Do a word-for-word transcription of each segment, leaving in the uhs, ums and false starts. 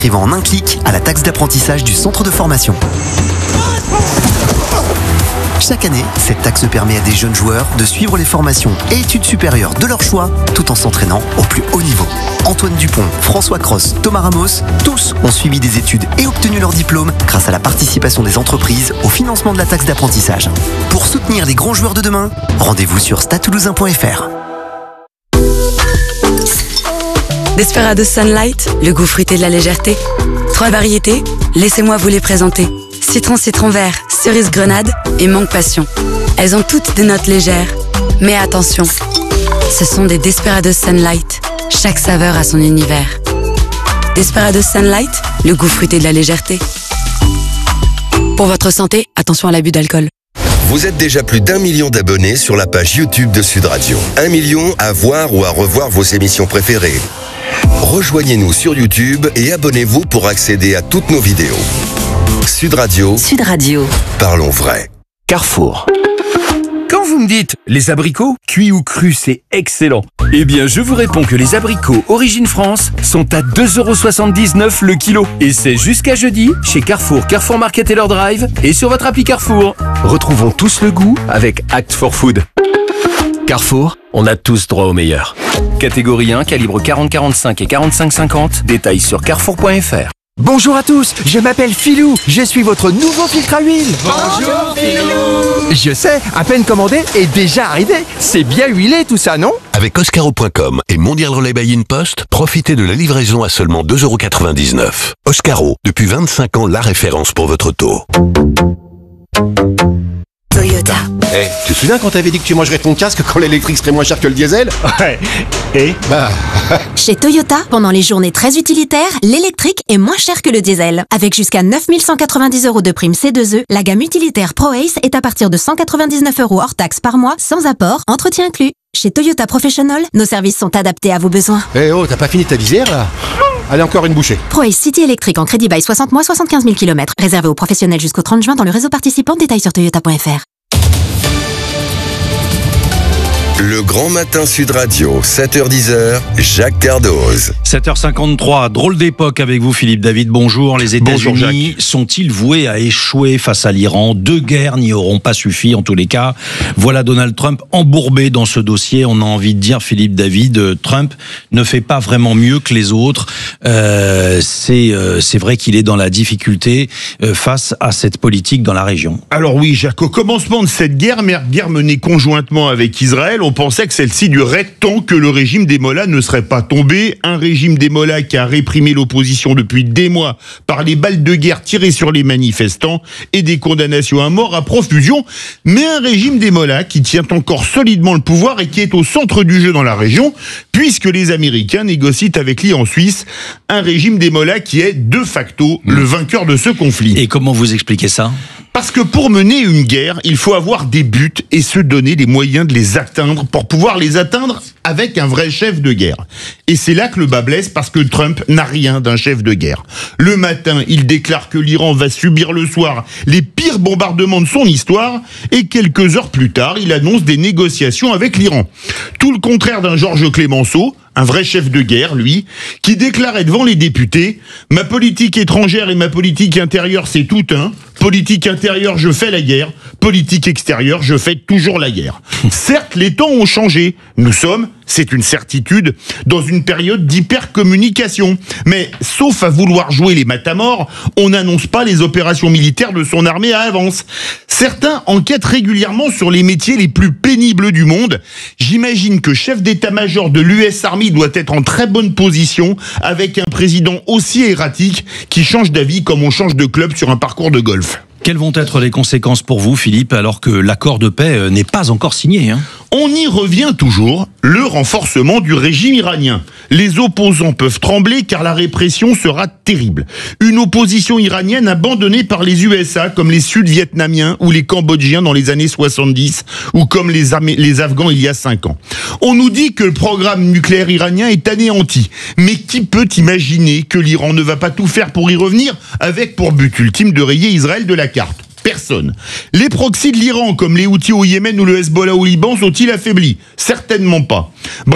Inscrivant en un clic à la taxe d'apprentissage du centre de formation. Chaque année, cette taxe permet à des jeunes joueurs de suivre les formations et études supérieures de leur choix tout en s'entraînant au plus haut niveau. Antoine Dupont, François Cross, Thomas Ramos, tous ont suivi des études et obtenu leur diplôme grâce à la participation des entreprises au financement de la taxe d'apprentissage. Pour soutenir les grands joueurs de demain, rendez-vous sur stade toulousain point f r. Desperados Sunlight, le goût fruité de la légèreté. Trois variétés, laissez-moi vous les présenter. Citron citron vert, cerise grenade et mangue passion. Elles ont toutes des notes légères. Mais attention, ce sont des Desperados Sunlight. Chaque saveur a son univers. Desperados Sunlight, le goût fruité de la légèreté. Pour votre santé, attention à l'abus d'alcool. Vous êtes déjà plus d'un million d'abonnés sur la page YouTube de Sud Radio. Un million à voir ou à revoir vos émissions préférées. Rejoignez-nous sur YouTube et abonnez-vous pour accéder à toutes nos vidéos. Sud Radio. Sud Radio. Parlons vrai. Carrefour. Quand vous me dites les abricots, cuits ou crus, c'est excellent. Eh bien, je vous réponds que les abricots Origine France sont à deux euros soixante-dix-neuf le kilo. Et c'est jusqu'à jeudi chez Carrefour, Carrefour Market et leur drive et sur votre appli Carrefour. Retrouvons tous le goût avec Act for Food. Carrefour, on a tous droit au meilleur. Catégorie un, calibre quarante quarante-cinq et quarante-cinq cinquante. Détails sur carrefour point f r. Bonjour à tous, je m'appelle Philou, je suis votre nouveau filtre à huile. Bonjour Philou. Je sais, à peine commandé et déjà arrivé. C'est bien huilé tout ça, non? Avec Oscaro point com et Mondial Relay by InPost, profitez de la livraison à seulement deux euros quatre-vingt-dix-neuf. Oscaro, depuis vingt-cinq ans, la référence pour votre auto. Toyota. Eh, hey, tu te souviens quand t'avais dit que tu mangerais ton casque quand l'électrique serait moins cher que le diesel? Ouais. Et Bah... Chez Toyota, pendant les journées très utilitaires, l'électrique est moins cher que le diesel. Avec jusqu'à neuf mille cent quatre-vingt-dix euros de prime C deux E, la gamme utilitaire ProAce est à partir de cent quatre-vingt-dix-neuf euros hors taxe par mois, sans apport, entretien inclus. Chez Toyota Professional, nos services sont adaptés à vos besoins. Eh hey, oh, t'as pas fini ta visière là? Allez, encore une bouchée. ProAce City électrique en crédit bail soixante mois, soixante-quinze mille kilomètres. Réservé aux professionnels jusqu'au trente juin dans le réseau participant. Détails sur toyota point f r. Le grand matin Sud Radio, sept heures dix, Jacques Cardoz. sept heures cinquante-trois, drôle d'époque avec vous Philippe David, bonjour. Les États-Unis sont-ils voués à échouer face à l'Iran? Deux guerres n'y auront pas suffi en tous les cas. Voilà Donald Trump embourbé dans ce dossier. On a envie de dire, Philippe David, Trump ne fait pas vraiment mieux que les autres. Euh, c'est, euh, c'est vrai qu'il est dans la difficulté euh, face à cette politique dans la région. Alors oui Jacques, au commencement de cette guerre, guerre menée conjointement avec Israël, on pensait que celle-ci durerait tant que le régime des Mollahs ne serait pas tombé. Un régime des Mollahs qui a réprimé l'opposition depuis des mois par les balles de guerre tirées sur les manifestants et des condamnations à mort à profusion. Mais un régime des Mollahs qui tient encore solidement le pouvoir et qui est au centre du jeu dans la région, puisque les Américains négocient avec lui en Suisse un régime des Mollahs qui est de facto mmh. le vainqueur de ce conflit. Et comment vous expliquez ça ? Parce que pour mener une guerre, il faut avoir des buts et se donner les moyens de les atteindre pour pouvoir les atteindre avec un vrai chef de guerre. Et c'est là que le bas blesse, parce que Trump n'a rien d'un chef de guerre. Le matin, il déclare que l'Iran va subir le soir les pires bombardements de son histoire, et quelques heures plus tard, il annonce des négociations avec l'Iran. Tout le contraire d'un Georges Clémenceau, un vrai chef de guerre, lui, qui déclarait devant les députés « Ma politique étrangère et ma politique intérieure, c'est tout un. Politique intérieure, je fais la guerre. Politique extérieure, je fais toujours la guerre. » Certes, les temps ont changé. Nous sommes, c'est une certitude, dans une période d'hypercommunication. Mais, sauf à vouloir jouer les matamors, on n'annonce pas les opérations militaires de son armée à avance. Certains enquêtent régulièrement sur les métiers les plus pénibles du monde. J'imagine que chef d'état-major de l'U S Army doit être en très bonne position avec un président aussi erratique qui change d'avis comme on change de club sur un parcours de golf. Quelles vont être les conséquences pour vous, Philippe, alors que l'accord de paix n'est pas encore signé, hein ? On y revient toujours, le renforcement du régime iranien. Les opposants peuvent trembler car la répression sera terrible. Une opposition iranienne abandonnée par les U S A comme les Sud-Vietnamiens ou les Cambodgiens dans les années soixante-dix ou comme les, Am- les Afghans il y a cinq ans. On nous dit que le programme nucléaire iranien est anéanti. Mais qui peut imaginer que l'Iran ne va pas tout faire pour y revenir avec pour but ultime de rayer Israël de la carte ? Personne. Les proxys de l'Iran, comme les Houthis au Yémen ou le Hezbollah au Liban, sont-ils affaiblis? Certainement pas. Bref,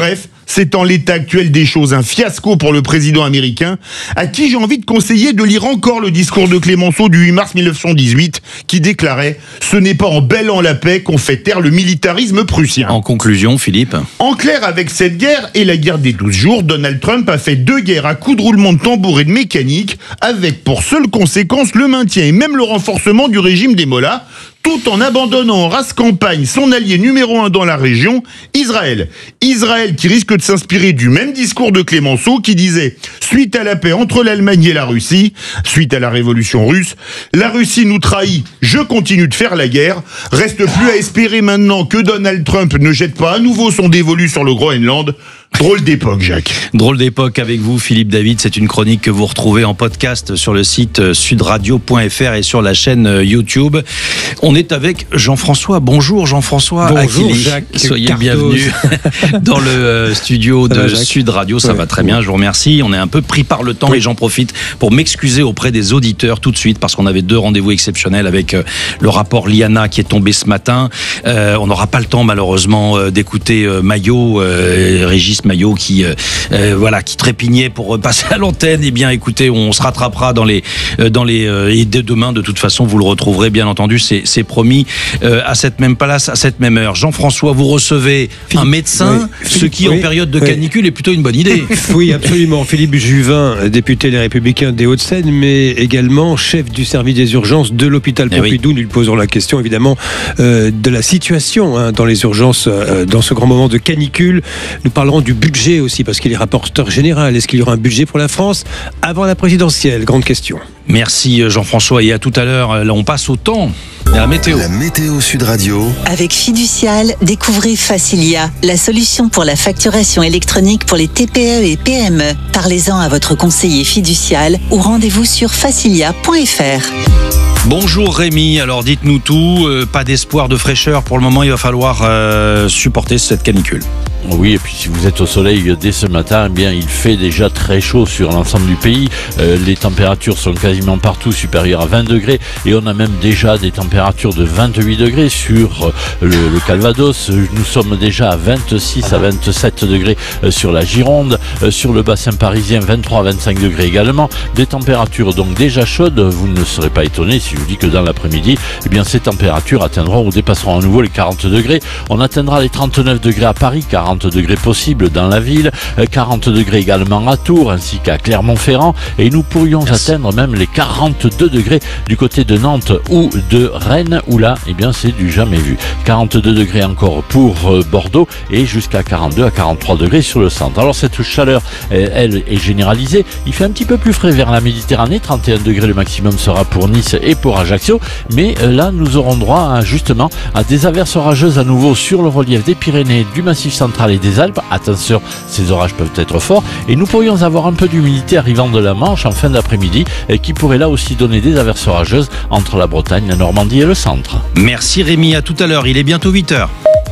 C'est en l'état actuel des choses un fiasco pour le président américain, à qui j'ai envie de conseiller de lire encore le discours de Clémenceau du huit mars mille neuf cent dix-huit, qui déclarait « Ce n'est pas en bêlant la paix qu'on fait taire le militarisme prussien ». En conclusion, Philippe ? En clair, avec cette guerre et la guerre des douze jours, Donald Trump a fait deux guerres à coups de roulement de tambour et de mécanique, avec pour seule conséquence le maintien et même le renforcement du régime des Mollahs, tout en abandonnant en race campagne son allié numéro un dans la région, Israël. Israël qui risque de s'inspirer du même discours de Clémenceau qui disait « Suite à la paix entre l'Allemagne et la Russie, suite à la révolution russe, la Russie nous trahit, je continue de faire la guerre. Reste plus à espérer maintenant que Donald Trump ne jette pas à nouveau son dévolu sur le Groenland. » Drôle d'époque, Jacques. Drôle d'époque avec vous, Philippe David. C'est une chronique que vous retrouvez en podcast sur le site sudradio point f r et sur la chaîne YouTube. On est avec Jean-François. Bonjour Jean-François. Bonjour Achille. Jacques. Soyez Cardos. bienvenus dans le studio de Sud Radio. Ça ouais. va très bien, je vous remercie. On est un peu pris par le temps oui. et j'en profite pour m'excuser auprès des auditeurs tout de suite parce qu'on avait deux rendez-vous exceptionnels avec le rapport Liana qui est tombé ce matin. Euh, on n'aura pas le temps malheureusement d'écouter Maillot, euh, Régis Maillot qui euh, voilà qui trépignait pour passer à l'antenne. Eh bien écoutez, on se rattrapera dans les dans les euh, et dès demain de toute façon vous le retrouverez bien entendu, c'est, c'est promis euh, à cette même place à cette même heure. Jean-François, vous recevez Philippe, un médecin, oui, ce qui oui, en période de canicule oui. est plutôt une bonne idée. Oui, absolument. Philippe Juvin, député Les Républicains des Hauts-de-Seine, mais également chef du service des urgences de l'hôpital Pompidou. Oui. Nous lui posons la question évidemment euh, de la situation hein, dans les urgences euh, dans ce grand moment de canicule. Nous parlerons du budget aussi, parce qu'il est rapporteur général. Est-ce qu'il y aura un budget pour la France avant la présidentielle? Grande question. Merci Jean-François, et à tout à l'heure. Là, on passe au temps. La météo. La météo Sud Radio. Avec Fiducial, découvrez Facilia, la solution pour la facturation électronique pour les T P E et P M E. Parlez-en à votre conseiller Fiducial ou rendez-vous sur facilia point f r. Bonjour Rémi, alors dites-nous tout, euh, pas d'espoir de fraîcheur pour le moment, il va falloir euh, supporter cette canicule. Oui, et puis si vous êtes au soleil dès ce matin, eh bien il fait déjà très chaud sur l'ensemble du pays. Euh, les températures sont quasiment partout supérieures à vingt degrés et on a même déjà des températures de vingt-huit degrés sur le, le Calvados. Nous sommes déjà à vingt-six à vingt-sept degrés sur la Gironde, sur le bassin parisien vingt-trois à vingt-cinq degrés également. Des températures donc déjà chaudes. Vous ne serez pas étonnés si je vous dis que dans l'après-midi, eh bien ces températures atteindront ou dépasseront à nouveau les quarante degrés. On atteindra les trente-neuf degrés à Paris, quarante degrés possibles dans la ville, quarante degrés également à Tours ainsi qu'à Clermont-Ferrand, et nous pourrions Merci. atteindre même les quarante-deux degrés du côté de Nantes ou de Rennes, où là eh bien c'est du jamais vu. quarante-deux degrés encore pour Bordeaux et jusqu'à quarante-deux à quarante-trois degrés sur le centre. Alors cette chaleur elle est généralisée, il fait un petit peu plus frais vers la Méditerranée, trente et un degrés le maximum sera pour Nice et pour Ajaccio, mais là nous aurons droit à, justement à des averses orageuses à nouveau sur le relief des Pyrénées, du Massif central et des Alpes. Attention, ces orages peuvent être forts et nous pourrions avoir un peu d'humidité arrivant de la Manche en fin d'après-midi et qui pourrait là aussi donner des averses orageuses entre la Bretagne, la Normandie et le centre. Merci Rémi, à tout à l'heure, il est bientôt huit heures.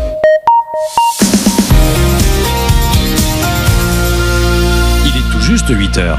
Il est tout juste huit heures.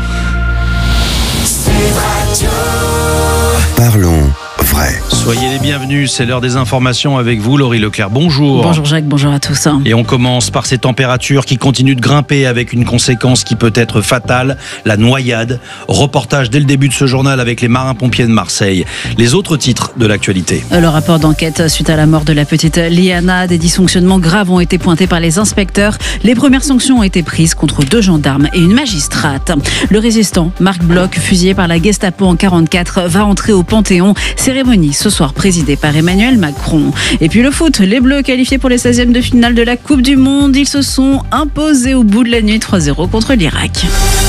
Parlons vrai. Soyez les bienvenus, c'est l'heure des informations avec vous, Laurie Leclerc. Bonjour. Bonjour Jacques, bonjour à tous. Et on commence par ces températures qui continuent de grimper avec une conséquence qui peut être fatale, la noyade. Reportage dès le début de ce journal avec les marins-pompiers de Marseille. Les autres titres de l'actualité. Le rapport d'enquête suite à la mort de la petite Liana, des dysfonctionnements graves ont été pointés par les inspecteurs. Les premières sanctions ont été prises contre deux gendarmes et une magistrate. Le résistant Marc Bloch, fusillé par la Gestapo en quarante-quatre, va entrer au Panthéon. Cérémonie ce soir présidée par Emmanuel Macron. Et puis le foot, les Bleus qualifiés pour les seizièmes de finale de la Coupe du Monde. Ils se sont imposés au bout de la nuit trois zéro contre l'Irak.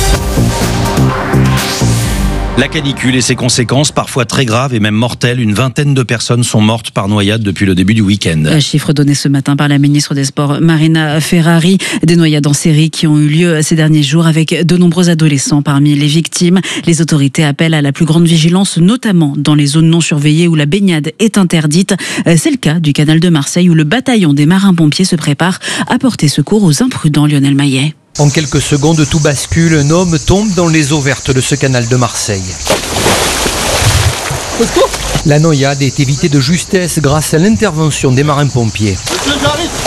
La canicule et ses conséquences, parfois très graves et même mortelles. Une vingtaine de personnes sont mortes par noyade depuis le début du week-end. Un chiffre donné ce matin par la ministre des Sports, Marina Ferrari. Des noyades en série qui ont eu lieu ces derniers jours avec de nombreux adolescents parmi les victimes. Les autorités appellent à la plus grande vigilance, notamment dans les zones non surveillées où la baignade est interdite. C'est le cas du canal de Marseille où le bataillon des marins-pompiers se prépare à porter secours aux imprudents. Lionel Maillet. En quelques secondes, tout bascule. Un homme tombe dans les eaux vertes de ce canal de Marseille. La noyade est évitée de justesse grâce à l'intervention des marins-pompiers.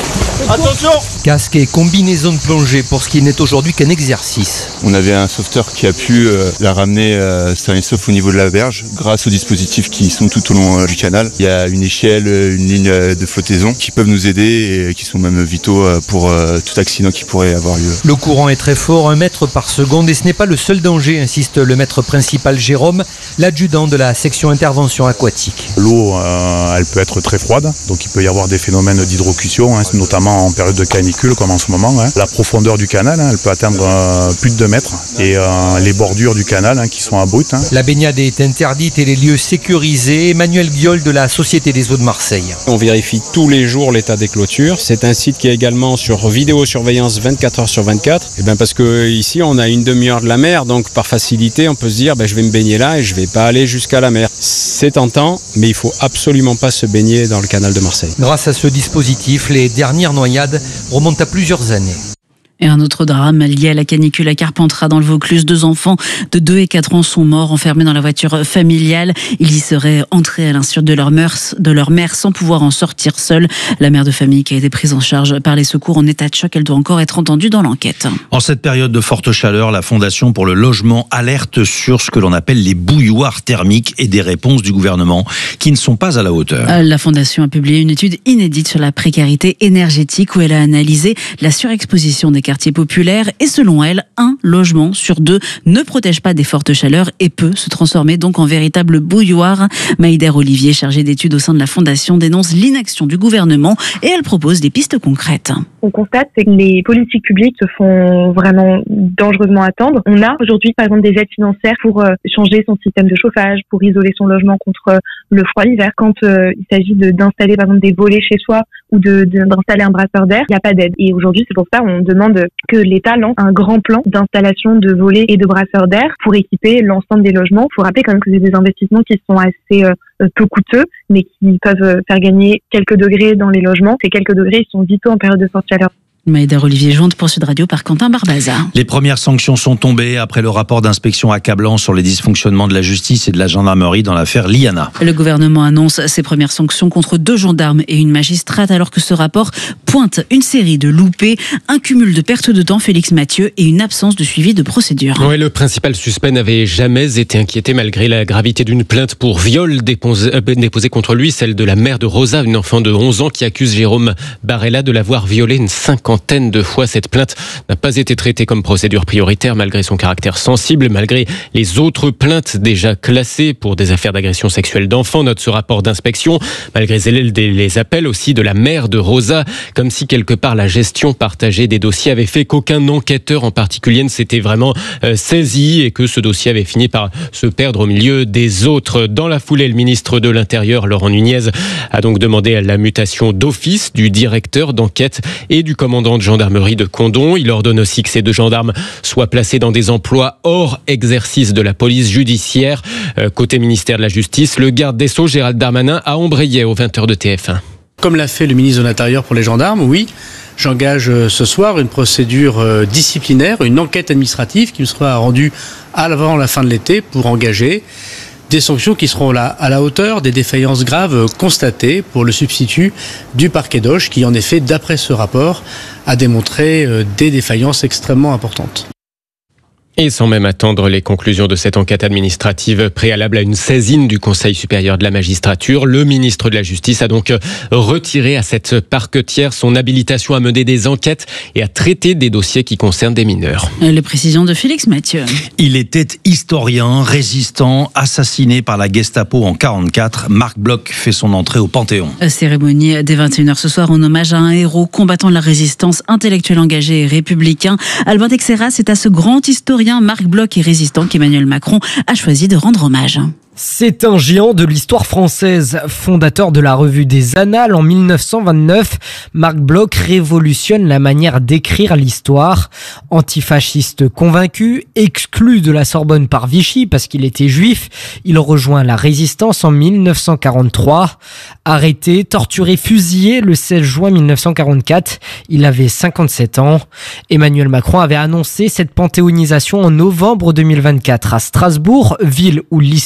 Attention. Casque et combinaison de plongée pour ce qui n'est aujourd'hui qu'un exercice. On avait un sauveteur qui a pu euh, la ramener euh, sain et sauf au niveau de la berge grâce aux dispositifs qui sont tout au long euh, du canal. Il y a une échelle, une ligne de flottaison qui peuvent nous aider et qui sont même vitaux euh, pour euh, tout accident qui pourrait avoir lieu. Le courant est très fort, un mètre par seconde, et ce n'est pas le seul danger, insiste le maître principal Jérôme, l'adjudant de la section intervention aquatique. L'eau, euh, elle peut être très froide, donc il peut y avoir des phénomènes d'hydrocution, hein, notamment en période de canicule comme en ce moment. Hein. La profondeur du canal, hein, elle peut atteindre euh, plus de deux mètres, et euh, les bordures du canal hein, qui sont abruptes. Hein. La baignade est interdite et les lieux sécurisés. Emmanuel Guiol de la Société des eaux de Marseille. On vérifie tous les jours l'état des clôtures. C'est un site qui est également sur vidéosurveillance vingt-quatre heures sur vingt-quatre. Et ben parce que ici on a une demi-heure de la mer, donc par facilité on peut se dire ben, je vais me baigner là et je vais pas aller jusqu'à la mer. C'est tentant, mais il faut absolument pas se baigner dans le canal de Marseille. Grâce à ce dispositif, les dernières noyades remontent à plusieurs années. Et un autre drame lié à la canicule à Carpentras dans le Vaucluse. Deux enfants de deux et quatre ans sont morts enfermés dans la voiture familiale. Ils y seraient entrés à l'insu de leur mère, de leur mère sans pouvoir en sortir seuls. La mère de famille qui a été prise en charge par les secours en état de choc, elle doit encore être entendue dans l'enquête. En cette période de forte chaleur, la Fondation pour le logement alerte sur ce que l'on appelle les bouilloires thermiques et des réponses du gouvernement qui ne sont pas à la hauteur. La Fondation a publié une étude inédite sur la précarité énergétique où elle a analysé la surexposition des quartiers populaires et selon elle, un logement sur deux ne protège pas des fortes chaleurs et peut se transformer donc en véritable bouilloire. Maïder Olivier, chargée d'études au sein de la Fondation, dénonce l'inaction du gouvernement et elle propose des pistes concrètes. On constate c'est que les politiques publiques se font vraiment dangereusement attendre. On a aujourd'hui par exemple des aides financières pour euh, changer son système de chauffage, pour isoler son logement contre le froid l'hiver. Quand euh, il s'agit de, d'installer par exemple des volets chez soi ou de, de, d'installer un brasseur d'air, il n'y a pas d'aide. Et aujourd'hui c'est pour ça on demande que l'État lance un grand plan d'installation de volets et de brasseurs d'air pour équiper l'ensemble des logements. Il faut rappeler quand même que c'est des investissements qui sont assez euh, peu coûteux, mais qui peuvent faire gagner quelques degrés dans les logements. Ces quelques degrés, ils sont vitaux en période de forte chaleur. Maïder Olivier, jointe pour Sud Radio par Quentin Barbaza. Les premières sanctions sont tombées après le rapport d'inspection accablant sur les dysfonctionnements de la justice et de la gendarmerie dans l'affaire Liana. Le gouvernement annonce ses premières sanctions contre deux gendarmes et une magistrate alors que ce rapport pointe une série de loupés, un cumul de pertes de temps, Félix Mathieu, et une absence de suivi de procédure. Oui, le principal suspect n'avait jamais été inquiété malgré la gravité d'une plainte pour viol déposée, euh, déposée contre lui, celle de la mère de Rosa, une enfant de onze ans qui accuse Jérôme Barella de l'avoir violée une cinquantaine de fois. Cette plainte n'a pas été traitée comme procédure prioritaire malgré son caractère sensible, malgré les autres plaintes déjà classées pour des affaires d'agression sexuelle d'enfants, note ce rapport d'inspection, malgré les appels aussi de la mère de Rosa, comme si quelque part la gestion partagée des dossiers avait fait qu'aucun enquêteur en particulier ne s'était vraiment euh, saisi et que ce dossier avait fini par se perdre au milieu des autres. Dans la foulée, le ministre de l'Intérieur, Laurent Nunez, a donc demandé la mutation d'office du directeur d'enquête et du commandant de gendarmerie de Condom. Il ordonne aussi que ces deux gendarmes soient placés dans des emplois hors exercice de la police judiciaire. Euh, côté ministère de la Justice, le garde des Sceaux, Gérald Darmanin, a embrayé aux vingt heures de T F un. Comme l'a fait le ministre de l'Intérieur pour les gendarmes, oui, j'engage ce soir une procédure disciplinaire, une enquête administrative qui me sera rendue avant la fin de l'été pour engager des sanctions qui seront là à la hauteur des défaillances graves constatées pour le substitut du parquet d'Auch qui, en effet, d'après ce rapport, a démontré des défaillances extrêmement importantes. Et sans même attendre les conclusions de cette enquête administrative préalable à une saisine du Conseil supérieur de la magistrature, le ministre de la Justice a donc retiré à cette parquetière son habilitation à mener des enquêtes et à traiter des dossiers qui concernent des mineurs. Les précisions de Félix Mathieu. Il était historien, résistant, assassiné par la Gestapo en quarante-quatre. Marc Bloch fait son entrée au Panthéon. Cérémonie dès vingt et une heures ce soir en hommage à un héros combattant de la résistance, intellectuel engagé et républicain. Albin Texera, c'est à ce grand historien Marc Bloch et résistant qu'Emmanuel Macron a choisi de rendre hommage. C'est un géant de l'histoire française. Fondateur de la revue des Annales en mille neuf cent vingt-neuf, Marc Bloch révolutionne la manière d'écrire l'histoire. Antifasciste convaincu, exclu de la Sorbonne par Vichy parce qu'il était juif, il rejoint la résistance en mille neuf cent quarante-trois. Arrêté, torturé, fusillé le seize juin mille neuf cent quarante-quatre, il avait cinquante-sept ans. Emmanuel Macron avait annoncé cette panthéonisation en novembre deux mille vingt-quatre à Strasbourg, ville où l'historien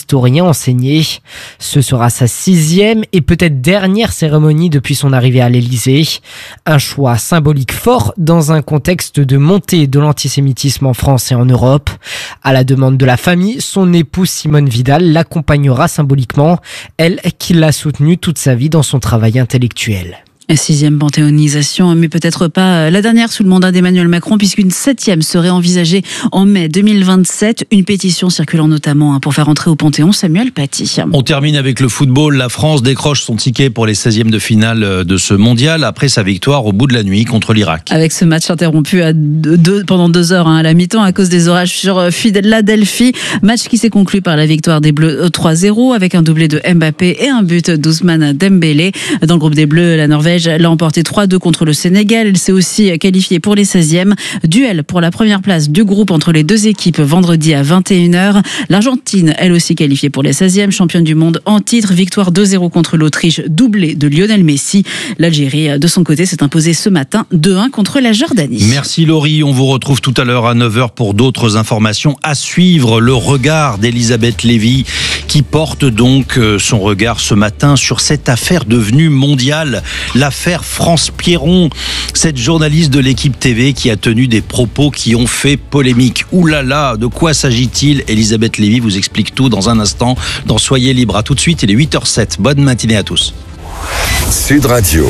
et enseigné. Ce sera sa sixième et peut-être dernière cérémonie depuis son arrivée à l'Élysée. Un choix symbolique fort dans un contexte de montée de l'antisémitisme en France et en Europe. À la demande de la famille, son épouse Simone Vidal l'accompagnera symboliquement, elle qui l'a soutenue toute sa vie dans son travail intellectuel. Sixième panthéonisation, mais peut-être pas la dernière sous le mandat d'Emmanuel Macron, puisqu'une septième serait envisagée en mai deux mille vingt-sept. Une pétition circulant notamment pour faire entrer au Panthéon Samuel Paty. On termine avec le football. La France décroche son ticket pour les seizièmes de finale de ce mondial après sa victoire au bout de la nuit contre l'Irak. Avec ce match interrompu à deux, pendant deux heures hein, à la mi-temps à cause des orages sur Philadelphie. Match qui s'est conclu par la victoire des Bleus trois zéro avec un doublé de Mbappé et un but d'Ousmane Dembélé. Dans le groupe des Bleus, la Norvège l'a emporté trois deux contre le Sénégal. Elle s'est aussi qualifiée pour les seizièmes. Duel pour la première place du groupe entre les deux équipes vendredi à vingt et une heures. L'Argentine, elle aussi qualifiée pour les seizièmes, championne du monde en titre. Victoire deux zéro contre l'Autriche, doublé de Lionel Messi. L'Algérie, de son côté, s'est imposée ce matin deux un contre la Jordanie. Merci Laurie. On vous retrouve tout à l'heure à neuf heures pour d'autres informations. À suivre, le regard d'Elisabeth Lévy qui porte donc son regard ce matin sur cette affaire devenue mondiale. L'affaire France Pierron, cette journaliste de l'équipe T V qui a tenu des propos qui ont fait polémique. Ouh là là, de quoi s'agit-il? Elisabeth Lévy vous explique tout dans un instant dans Soyez libre. À tout de suite, il est huit heures zéro sept. Bonne matinée à tous. Sud Radio.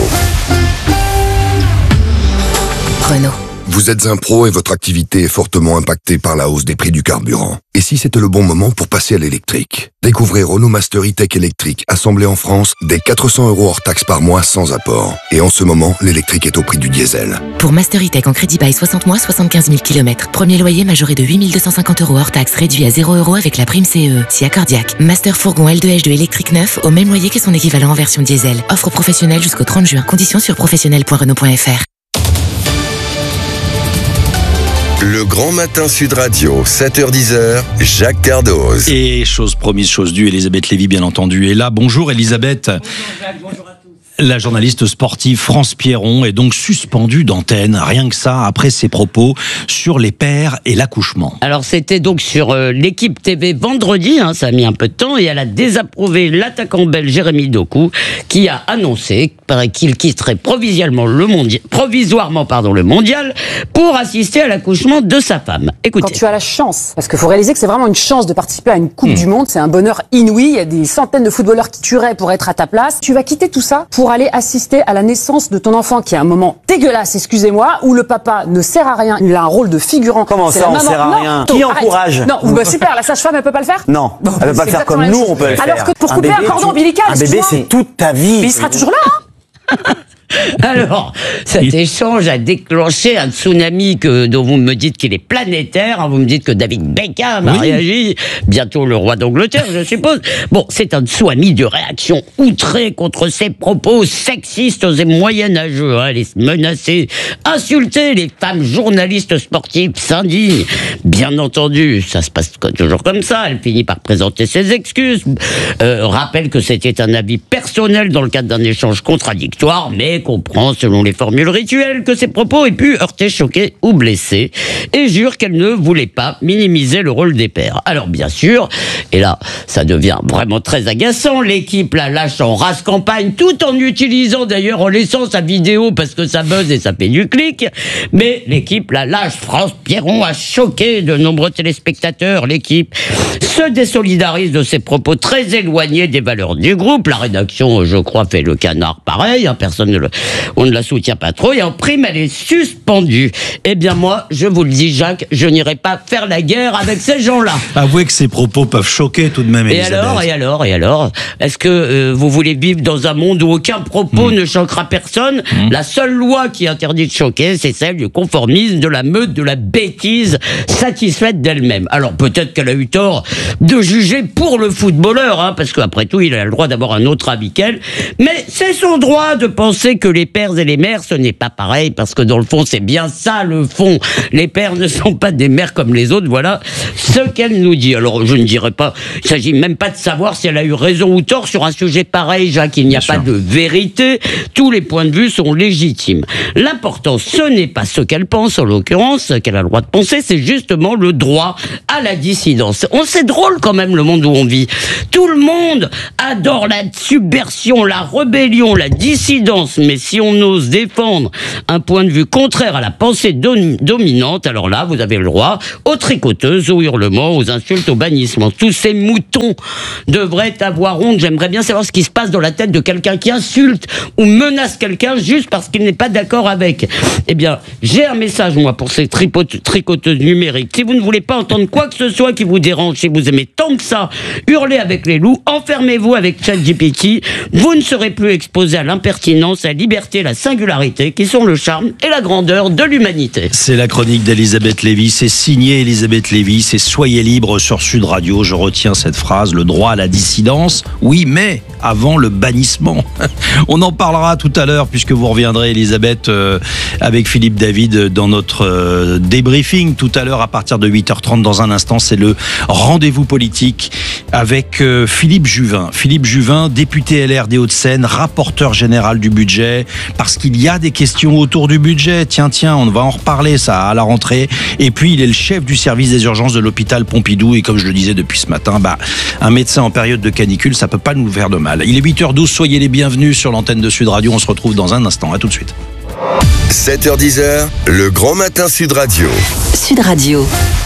Renault. Vous êtes un pro et votre activité est fortement impactée par la hausse des prix du carburant. Et si c'était le bon moment pour passer à l'électrique? Découvrez Renault Master E-Tech électrique, assemblé en France, dès quatre cents euros hors taxe par mois sans apport. Et en ce moment, l'électrique est au prix du diesel. Pour Master E-Tech en crédit bail soixante mois, soixante-quinze mille kilomètres. Premier loyer majoré de huit mille deux cent cinquante euros hors taxe, réduit à zéro euros avec la prime C E E. Si accordiaque. Master Fourgon L deux H deux électrique neuf, au même loyer que son équivalent en version diesel. Offre professionnelle jusqu'au trente juin. Conditions sur professionnel point renault point f r. Le Grand Matin Sud Radio, sept heures dix, Jacques Cardoz. Et chose promise, chose due, Elisabeth Lévy bien entendu est là. Bonjour Elisabeth. Bonjour Jacques, bonjour à tous. La journaliste sportive France Pierron est donc suspendue d'antenne, rien que ça, après ses propos sur les pères et l'accouchement. Alors c'était donc sur euh, l'équipe T V vendredi, hein, ça a mis un peu de temps, et elle a désapprouvé l'attaquant belge Jérémy Doku, qui a annoncé qu'il quitterait provisoirement le mondial, provisoirement pardon, le mondial pour assister à l'accouchement de sa femme. Écoutez. Quand tu as la chance, parce qu'il faut réaliser que c'est vraiment une chance de participer à une Coupe mmh. du Monde, c'est un bonheur inouï, il y a des centaines de footballeurs qui tueraient pour être à ta place. Tu vas quitter tout ça pour aller assister à la naissance de ton enfant, qui est un moment dégueulasse, excusez-moi, où le papa ne sert à rien, il a un rôle de figurant. Comment ça, on sert à non, rien Qui encourage? Non, bah super, la sage-femme, elle peut pas le faire? Non, bon, elle peut pas le faire comme nous, on peut le faire. Alors que pour couper un, bébé, un cordon ombilical, un bébé, c'est toute ta vie. Mais il sera toujours là, hein. Alors, cet échange a déclenché un tsunami que, dont vous me dites qu'il est planétaire. Vous me dites que David Beckham a oui. réagi. Bientôt le roi d'Angleterre, je suppose. Bon, c'est un tsunami de réactions outrées contre ses propos sexistes et moyenâgeux. Hein. Elle est menacée, insultée. Les femmes journalistes sportives s'indignent. Bien entendu, ça se passe toujours comme ça. Elle finit par présenter ses excuses. Euh, rappelle que c'était un avis personnel dans le cadre d'un échange contradictoire, mais comprend, selon les formules rituelles, que ses propos aient pu heurter, choquer ou blesser, et jure qu'elle ne voulait pas minimiser le rôle des pères. Alors bien sûr, et là, ça devient vraiment très agaçant, l'équipe la lâche en race campagne, tout en utilisant d'ailleurs, en laissant sa vidéo, parce que ça buzz et ça fait du clic, mais l'équipe la lâche. France Pierron a choqué de nombreux téléspectateurs. L'équipe se désolidarise de ses propos très éloignés des valeurs du groupe. La rédaction, je crois, fait le canard pareil, hein, personne ne le on ne la soutient pas trop, et en prime, elle est suspendue. Eh bien, moi, je vous le dis, Jacques, je n'irai pas faire la guerre avec ces gens-là. Avouez que ces propos peuvent choquer tout de même, Et Elisabeth. alors, et alors, et alors Est-ce que euh, vous voulez vivre dans un monde où aucun propos mmh. ne choquera personne mmh. La seule loi qui interdit de choquer, c'est celle du conformisme, de la meute, de la bêtise, satisfaite d'elle-même. Alors, peut-être qu'elle a eu tort de juger pour le footballeur, hein, parce qu'après tout, il a le droit d'avoir un autre avis qu'elle, mais c'est son droit de penser que les pères et les mères, ce n'est pas pareil, parce que dans le fond, c'est bien ça le fond. Les pères ne sont pas des mères comme les autres, voilà ce qu'elle nous dit. Alors, je ne dirais pas, il ne s'agit même pas de savoir si elle a eu raison ou tort sur un sujet pareil, Jacques, il n'y a bien pas sûr. de vérité, tous les points de vue sont légitimes. L'important, ce n'est pas ce qu'elle pense, en l'occurrence, ce qu'elle a le droit de penser, c'est justement le droit à la dissidence. On c'est drôle quand même le monde où on vit. Tout le monde adore la subversion, la rébellion, la dissidence, mais si on ose défendre un point de vue contraire à la pensée dom- dominante, alors là, vous avez le droit aux tricoteuses, aux hurlements, aux insultes, au bannissement. Tous ces moutons devraient avoir honte. J'aimerais bien savoir ce qui se passe dans la tête de quelqu'un qui insulte ou menace quelqu'un juste parce qu'il n'est pas d'accord avec. Eh bien, j'ai un message, moi, pour ces tripot- tricoteuses numériques. Si vous ne voulez pas entendre quoi que ce soit qui vous dérange, si vous aimez tant que ça hurler avec les loups, enfermez-vous avec ChatGPT. Vous ne serez plus exposé à l'impertinence, à la liberté, à la singularité, qui sont le charme et la grandeur de l'humanité. C'est la chronique d'Elisabeth Lévy, c'est signé Elisabeth Lévy, c'est Soyez libre sur Sud Radio. Je retiens cette phrase, le droit à la dissidence, oui, mais avant le bannissement. On en parlera tout à l'heure, puisque vous reviendrez, Elisabeth, euh, avec Philippe David dans notre euh, débriefing tout à l'heure à partir de huit heures trente. Dans un instant, c'est le rendez-vous politique avec euh, Philippe Juvin. Philippe Juvin, député L R des Hauts-de-Seine, rapporteur général du budget, parce qu'il y a des questions autour du budget. Tiens, tiens, on va en reparler, ça, à la rentrée. Et puis, il est le chef du service des urgences de l'hôpital Pompidou. Et comme je le disais depuis ce matin, bah, un médecin en période de canicule, ça peut pas nous faire de mal. Il est huit heures douze, soyez les bienvenus sur l'antenne de Sud Radio. On se retrouve dans un instant. À tout de suite. sept heures dix, le grand matin Sud Radio. Sud Radio.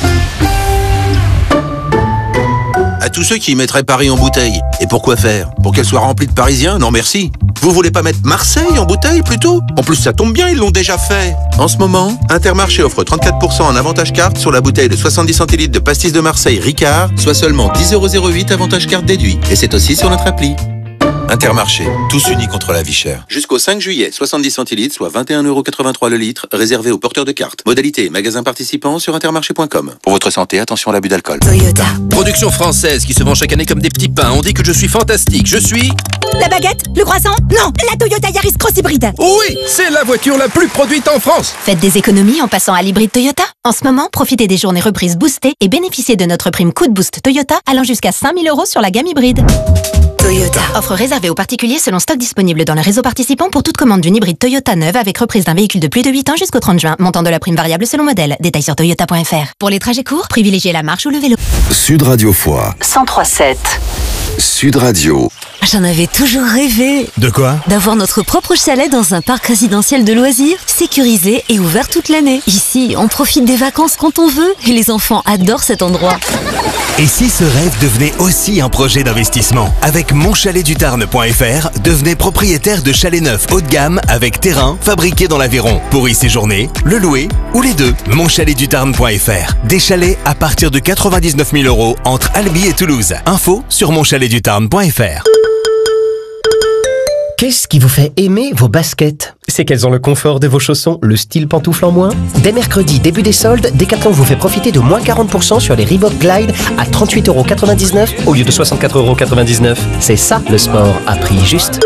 À tous ceux qui mettraient Paris en bouteille. Et pourquoi faire? Pour qu'elle soit remplie de Parisiens? Non merci. Vous voulez pas mettre Marseille en bouteille plutôt? En plus ça tombe bien, ils l'ont déjà fait. En ce moment, Intermarché offre trente-quatre pour cent en avantage carte sur la bouteille de soixante-dix centilitres de pastis de Marseille Ricard, soit seulement dix euros zéro huit avantage carte déduit. Et c'est aussi sur notre appli. Intermarché, tous unis contre la vie chère. Jusqu'au cinq juillet, soixante-dix centilitres, soit vingt et un euros quatre-vingt-trois le litre, réservé aux porteurs de cartes. Modalité, magasin participant sur intermarché point com. Pour votre santé, attention à l'abus d'alcool. Toyota. Production française qui se vend chaque année comme des petits pains. On dit que je suis fantastique. Je suis... La baguette? Le croissant? Non, la Toyota Yaris Cross Hybride. Oui, c'est la voiture la plus produite en France. Faites des économies en passant à l'hybride Toyota. En ce moment, profitez des journées reprises boostées et bénéficiez de notre prime coup de boost Toyota allant jusqu'à cinq mille euros sur la gamme hybride. Toyota. Offre réservée aux particuliers selon stock disponible dans le réseau participant pour toute commande d'une hybride Toyota neuve avec reprise d'un véhicule de plus de huit ans jusqu'au trente juin. Montant de la prime variable selon modèle. Détails sur toyota point f r. Pour les trajets courts, privilégiez la marche ou le vélo. Sud Radio Foix. cent trois sept. Sud Radio. J'en avais toujours rêvé. De quoi? D'avoir notre propre chalet dans un parc résidentiel de loisirs, sécurisé et ouvert toute l'année. Ici, on profite des vacances quand on veut et les enfants adorent cet endroit. Et si ce rêve devenait aussi un projet d'investissement? Avec mon chalet du tarn point f r, devenez propriétaire de chalets neufs haut de gamme avec terrain fabriqué dans l'Aveyron. Pour y séjourner, le louer ou les deux. mon chalet du tarn point f r. Des chalets à partir de quatre-vingt-dix-neuf mille euros entre Albi et Toulouse. Info sur mon chalet du tarn point f r. Qu'est-ce qui vous fait aimer vos baskets? C'est qu'elles ont le confort de vos chaussons, le style pantoufle en moins. Dès mercredi, début des soldes, Decathlon vous fait profiter de moins quarante pour cent sur les Reebok Glide à trente-huit euros quatre-vingt-dix-neuf au lieu de soixante-quatre euros quatre-vingt-dix-neuf. C'est ça le sport à prix juste.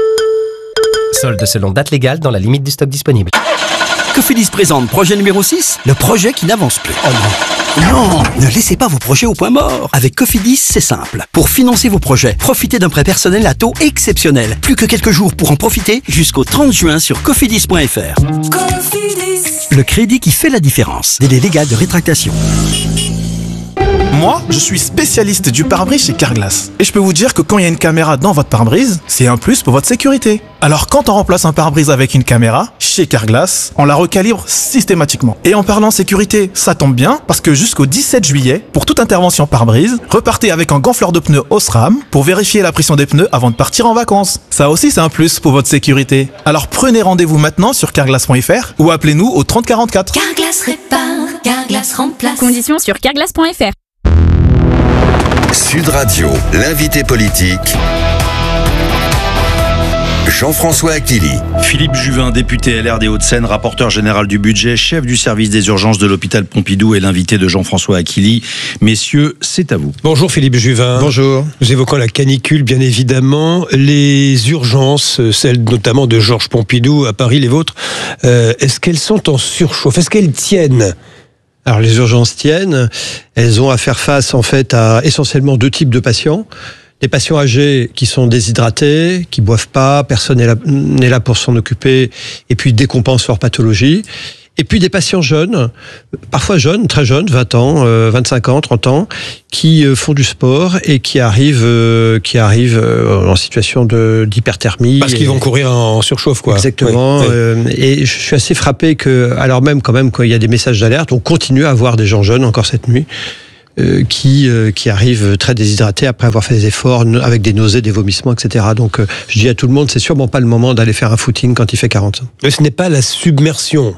Solde selon date légale dans la limite du stock disponible. Cofidis présente projet numéro six, le projet qui n'avance plus. Oh non. Non, ne laissez pas vos projets au point mort. Avec Cofidis, c'est simple. Pour financer vos projets, profitez d'un prêt personnel à taux exceptionnel. Plus que quelques jours pour en profiter jusqu'au trente juin sur cofidis point f r. Cofidis. Le crédit qui fait la différence. Délai légal de rétractation. Moi, je suis spécialiste du pare-brise chez Carglass. Et je peux vous dire que quand il y a une caméra dans votre pare-brise, c'est un plus pour votre sécurité. Alors quand on remplace un pare-brise avec une caméra, chez Carglass, on la recalibre systématiquement. Et en parlant sécurité, ça tombe bien, parce que jusqu'au dix-sept juillet, pour toute intervention pare-brise, repartez avec un gonfleur de pneus Osram pour vérifier la pression des pneus avant de partir en vacances. Ça aussi, c'est un plus pour votre sécurité. Alors prenez rendez-vous maintenant sur carglass point f r ou appelez-nous au trente quarante-quatre. Carglass répare, Carglass remplace. Conditions sur carglass point f r. Sud Radio, l'invité politique. Jean-François Aquili. Philippe Juvin, député L R des Hauts-de-Seine, rapporteur général du budget, chef du service des urgences de l'hôpital Pompidou et l'invité de Jean-François Aquili. Messieurs, c'est à vous. Bonjour Philippe Juvin. Bonjour. Nous évoquons la canicule, bien évidemment. Les urgences, celles notamment de Georges Pompidou à Paris, les vôtres, euh, est-ce qu'elles sont en surchauffe? Est-ce qu'elles tiennent? Alors les urgences tiennent. Elles ont à faire face en fait à essentiellement deux types de patients. Des patients âgés qui sont déshydratés, qui boivent pas, personne n'est là, n'est là pour s'en occuper, et puis décompensent leur pathologie. Et puis des patients jeunes, parfois jeunes, très jeunes, vingt ans, euh, vingt-cinq ans, trente ans, qui euh, font du sport et qui arrivent, euh, qui arrivent euh, en situation de, d'hyperthermie. Parce qu'ils vont courir en surchauffe, quoi. Exactement. Oui, oui. Euh, et je suis assez frappé que, alors même quand même, quand il y a des messages d'alerte, on continue à avoir des gens jeunes encore cette nuit. Euh, qui euh, qui arrivent très déshydratés après avoir fait des efforts, avec des nausées, des vomissements, et cetera. Donc euh, je dis à tout le monde, c'est sûrement pas le moment d'aller faire un footing quand il fait quarante. Mais ce n'est pas la submersion.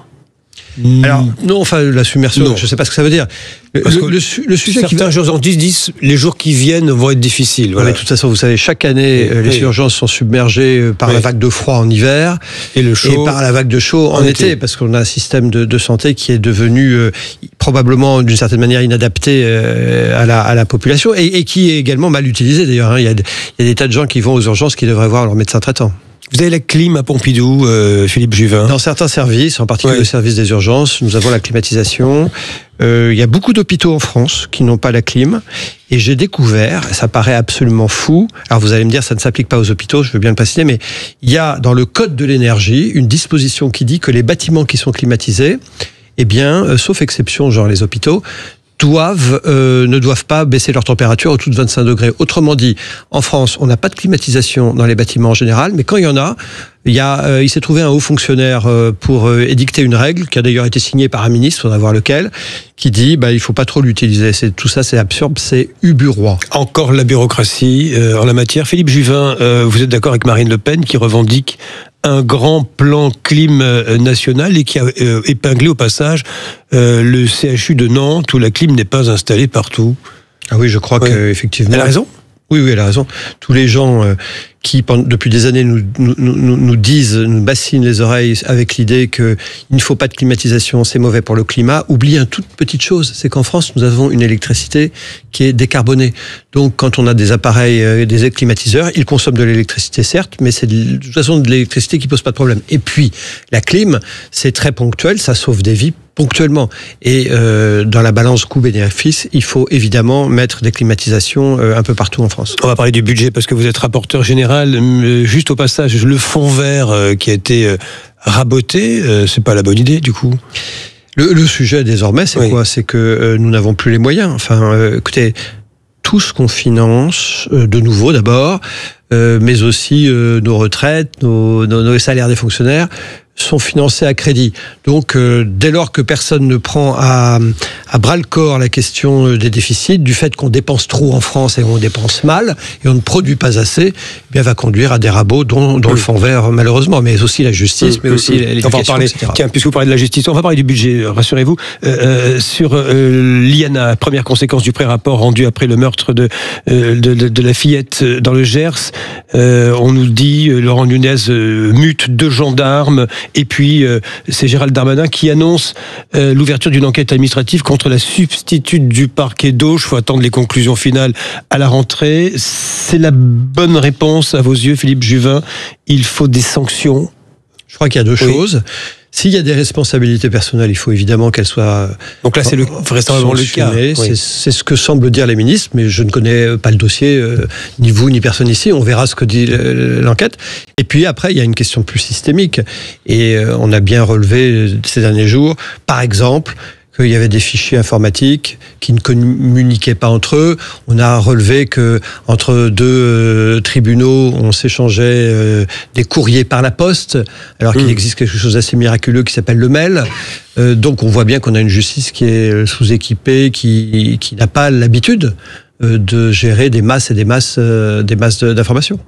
Alors non, enfin la submersion, non. Je sais pas ce que ça veut dire. Le, le, le, le sujet certains qui va... urgences disent les jours qui viennent vont être difficiles. Voilà. Mais de toute façon, vous savez, chaque année, oui, les oui. urgences sont submergées par oui. la vague de froid en hiver et le chaud et par la vague de chaud en, en été. été, parce qu'on a un système de, de santé qui est devenu euh, probablement d'une certaine manière inadapté euh, à, la, à la population et, et qui est également mal utilisé d'ailleurs. Hein. Il y a, il y a des tas de gens qui vont aux urgences qui devraient voir leur médecin traitant. Vous avez la clim à Pompidou, euh, Philippe Juvin? Dans certains services, en particulier ouais. le service des urgences, nous avons la climatisation. Euh, il y a beaucoup d'hôpitaux en France qui n'ont pas la clim. Et j'ai découvert, ça paraît absolument fou, alors vous allez me dire ça ne s'applique pas aux hôpitaux, je veux bien le préciser, mais il y a dans le Code de l'énergie une disposition qui dit que les bâtiments qui sont climatisés, eh bien, euh, sauf exception, genre les hôpitaux, doivent euh, ne doivent pas baisser leur température au-dessous de vingt-cinq degrés. Autrement dit, en France, on n'a pas de climatisation dans les bâtiments en général, mais quand il y en a, il y a, euh, il s'est trouvé un haut fonctionnaire euh, pour euh, édicter une règle qui a d'ailleurs été signée par un ministre, il faudra voir lequel, qui dit bah il faut pas trop l'utiliser. C'est tout ça, c'est absurde, c'est uburois. Encore la bureaucratie euh, en la matière. Philippe Juvin, euh, vous êtes d'accord avec Marine Le Pen qui revendique un grand plan clim national et qui a euh, épinglé au passage euh, le C H U de Nantes où la clim n'est pas installée partout. Ah oui, je crois ouais. qu'effectivement... Elle a raison ? Oui, oui, elle a raison. Tous les gens euh, qui, pendant, depuis des années, nous, nous, nous, nous disent, nous bassinent les oreilles avec l'idée qu'il ne faut pas de climatisation, c'est mauvais pour le climat, oublient une toute petite chose, c'est qu'en France, nous avons une électricité qui est décarbonée. Donc, quand on a des appareils, euh, des climatiseurs, ils consomment de l'électricité, certes, mais c'est de, de toute façon de l'électricité qui pose pas de problème. Et puis, la clim, c'est très ponctuel, ça sauve des vies ponctuellement. Et euh, dans la balance coût-bénéfice, il faut évidemment mettre des climatisations euh, un peu partout en France. On va parler du budget parce que vous êtes rapporteur général. Euh, juste au passage, le fonds vert euh, qui a été euh, raboté, euh, c'est pas la bonne idée du coup. Le, le sujet désormais, c'est oui. quoi? C'est que euh, nous n'avons plus les moyens. Enfin, euh, écoutez, tout ce qu'on finance, euh, de nouveau d'abord, euh, mais aussi euh, nos retraites, nos, nos, nos salaires des fonctionnaires, sont financés à crédit. Donc, euh, dès lors que personne ne prend à, à bras-le-corps la question des déficits, du fait qu'on dépense trop en France et on dépense mal, et on ne produit pas assez, eh bien, va conduire à des rabots, dont, dont oui. le fonds vert, malheureusement, mais aussi la justice, mais aussi l'éducation, on va parler, et cetera. Tiens, puisque vous parlez de la justice, on va parler du budget, rassurez-vous. Euh, sur euh, l'I A N A, première conséquence du pré-rapport rendu après le meurtre de, euh, de, de, de la fillette dans le Gers, euh, on nous dit, Laurent Nunez euh, mute deux gendarmes. Et puis, euh, c'est Gérald Darmanin qui annonce euh, l'ouverture d'une enquête administrative contre la substitute du parquet d'Auch. Il faut attendre les conclusions finales à la rentrée. C'est la bonne réponse à vos yeux, Philippe Juvin. Il faut des sanctions. Je crois qu'il y a deux oui. choses. S'il y a des responsabilités personnelles, il faut évidemment qu'elles soient... Donc là, c'est le, vraisemblablement le cas. Oui. C'est, c'est ce que semblent dire les ministres, mais je ne connais pas le dossier, euh, ni vous, ni personne ici. On verra ce que dit l'enquête. Et puis après, il y a une question plus systémique. Et euh, on a bien relevé ces derniers jours, par exemple, qu'il y avait des fichiers informatiques qui ne communiquaient pas entre eux. On a relevé que entre deux euh, tribunaux, on s'échangeait euh, des courriers par la poste, alors qu'il mmh. existe quelque chose d'assez miraculeux qui s'appelle le mail. Euh, donc on voit bien qu'on a une justice qui est sous-équipée, qui, qui n'a pas l'habitude euh, de gérer des masses et des masses, euh, des masses d'informations.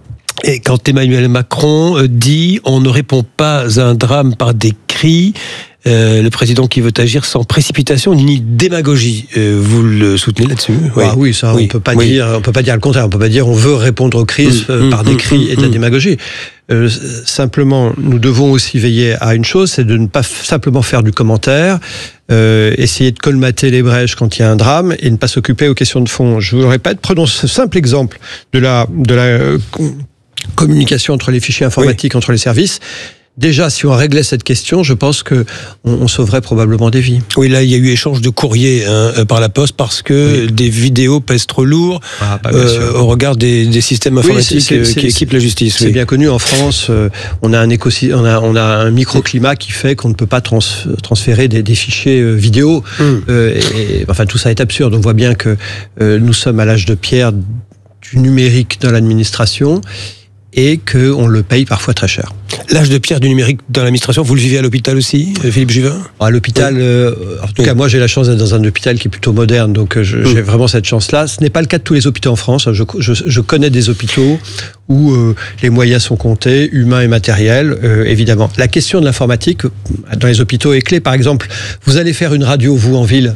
Et quand Emmanuel Macron dit on ne répond pas à un drame par des cris, euh, le président qui veut agir sans précipitation ni démagogie, euh, vous le soutenez là-dessus? Oui, ah oui, ça, oui. on peut pas oui. dire, on peut pas dire le contraire. On peut pas dire on veut répondre aux crises mmh, euh, par mmh, des cris mmh, et de la démagogie. Euh, simplement, nous devons aussi veiller à une chose, c'est de ne pas f- simplement faire du commentaire, euh, essayer de colmater les brèches quand il y a un drame et ne pas s'occuper aux questions de fond. Je vous le répète, prenons ce simple exemple de la de la euh, communication entre les fichiers informatiques, oui. entre les services. Déjà, si on réglait cette question, je pense que on, on sauverait probablement des vies. Oui, là, il y a eu échange de courriers hein, par la poste parce que oui. des vidéos pèsent trop lourd ah, bah, euh, au regard des, des systèmes informatiques oui, c'est, c'est, c'est, qui équipent la justice. C'est oui. bien connu en France. Euh, on a un écosystème, on a, on a un microclimat qui fait qu'on ne peut pas trans, transférer des, des fichiers euh, vidéo. Mm. Euh, et, et, enfin, tout ça est absurde. On voit bien que euh, nous sommes à l'âge de pierre du numérique dans l'administration. Et qu'on le paye parfois très cher. L'âge de pierre du numérique dans l'administration, vous le vivez à l'hôpital aussi, Philippe Juvin? À l'hôpital, oui. euh, en tout oui. cas, moi j'ai la chance d'être dans un hôpital qui est plutôt moderne, donc je, oui. j'ai vraiment cette chance-là. Ce n'est pas le cas de tous les hôpitaux en France. Je, je, je connais des hôpitaux où euh, les moyens sont comptés, humains et matériels, euh, évidemment. La question de l'informatique dans les hôpitaux est clé. Par exemple, vous allez faire une radio, vous, en ville,